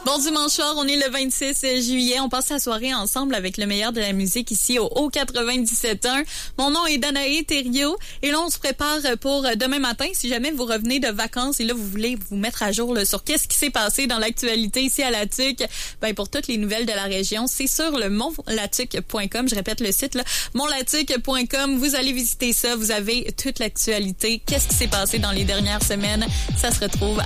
Bon dimanche soir, on est le 26 juillet. On passe la soirée ensemble avec le meilleur de la musique ici au 97.1. Mon nom est Danae Thériault et là, on se prépare pour demain matin. Si jamais vous revenez de vacances et là, vous voulez vous mettre à jour là, sur qu'est-ce qui s'est passé dans l'actualité ici à La Tuque, ben pour toutes les nouvelles de la région, c'est sur le montlatuque.com. Je répète le site, là, montlatuque.com. Vous allez visiter ça. Vous avez toute l'actualité. Qu'est-ce qui s'est passé dans les dernières semaines? Ça se retrouve